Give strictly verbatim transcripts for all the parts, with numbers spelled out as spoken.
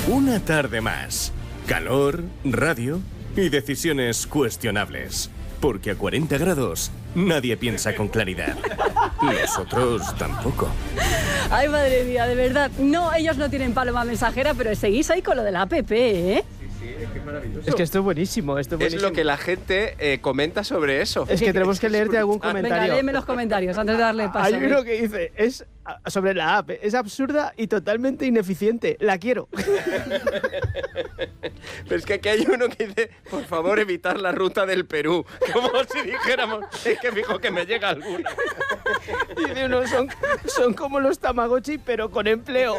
Una tarde más. Calor, radio y decisiones cuestionables. Porque a cuarenta grados nadie piensa con claridad. Nosotros tampoco. Ay, madre mía, de verdad. No, ellos no tienen paloma mensajera, pero seguís ahí con lo de la app, ¿eh? Es que es maravilloso. Es que esto es buenísimo, esto es buenísimo. Es lo que la gente eh, comenta sobre eso. Es que tenemos que leerte algún comentario. Venga, léeme los comentarios antes de darle paso. Hay uno que dice, es sobre la app, es absurda y totalmente ineficiente. La quiero. Pero es que aquí hay uno que dice, por favor, evitar la ruta del Perú. Como si dijéramos, es que fijo que me llega alguna. Dice uno, son, son como los Tamagotchi, pero con empleo.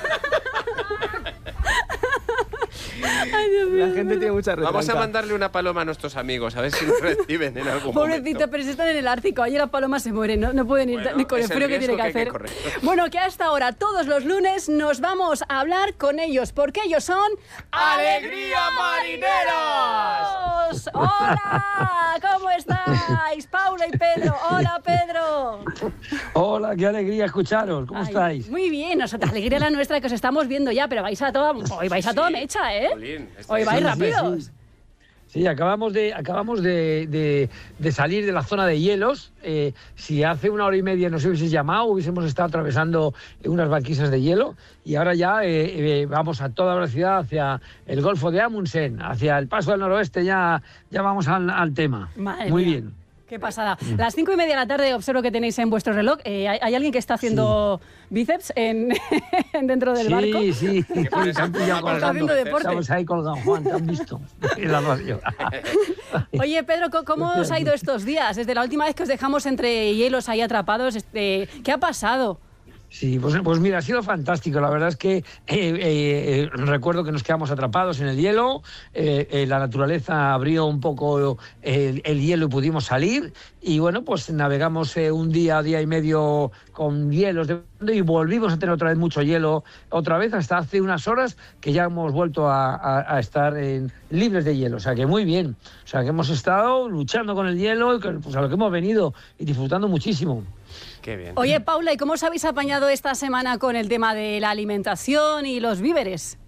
Ay, Dios mío. La gente tiene mucha retranca. Vamos a mandarle una paloma a nuestros amigos, a ver si nos reciben en algún momento. Pobrecita, pero si están en el Ártico, allí las palomas se mueren, no, no pueden ir Bueno, ni con el es el frío que tiene que, riesgo que hay hacer. que correr. Bueno, que hasta ahora, todos los lunes, nos vamos a hablar con ellos, porque ellos son... ¡Alegría, marineros! ¡Hola! ¿Cómo estáis? Paula y Pedro. ¡Hola, Pedro! Hola, qué alegría escucharos. ¿Cómo Ay, estáis? Muy bien, nosotros, alegría la nuestra que os estamos viendo ya, pero vais a toda, hoy vais a toda mecha, ¿eh? Jolín, esto Hoy es- vais Sí, sí, rápidos. sí. Sí, acabamos de, acabamos de, de, de salir de la zona de hielos. Eh, si hace una hora y media nos hubieseis llamado, hubiésemos estado atravesando unas banquisas de hielo y ahora ya eh, eh, vamos a toda velocidad hacia el Golfo de Amundsen, hacia el Paso del Noroeste, ya, ya vamos al, al tema. Madre Muy mía. bien. Qué pasada. Las cinco y media de la tarde observo que tenéis en vuestro reloj. Eh, ¿hay, hay alguien que está haciendo bíceps en, dentro del sí, barco? sí, sí. pones Te han pillado Está colgando. haciendo deporte. Estamos ahí colgados, Juan, te han visto en la radio. Oye, Pedro, ¿cómo- ¿cómo os ha ido estos días? Desde la última vez que os dejamos entre hielos ahí atrapados, este, ¿qué ha pasado? Sí, pues, pues mira, ha sido fantástico. La verdad es que eh, eh, recuerdo que nos quedamos atrapados en el hielo, eh, eh, la naturaleza abrió un poco el, el hielo y pudimos salir. Y bueno, pues navegamos eh, un día, día y medio con hielos de fondo y volvimos a tener otra vez mucho hielo, otra vez hasta hace unas horas que ya hemos vuelto a, a- a estar en- libres de hielo. O sea que muy bien. O sea que hemos estado luchando con el hielo, y que, pues a lo que hemos venido y disfrutando muchísimo. Qué bien. Oye, Paula, ¿y cómo os habéis apañado esta semana con el tema de la alimentación y los víveres?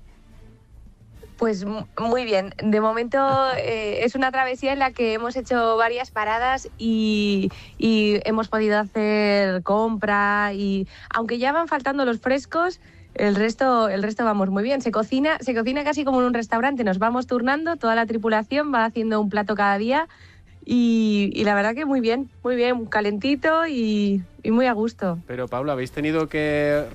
Pues m- muy bien. De momento eh, es una travesía en la que hemos hecho varias paradas y, y hemos podido hacer compra y aunque ya van faltando los frescos, el resto, el resto vamos muy bien. Se cocina, se cocina casi como en un restaurante. Nos vamos turnando, toda la tripulación va haciendo un plato cada día y, y la verdad que muy bien, muy bien, calentito y, y muy a gusto. Pero, Paula, ¿habéis tenido que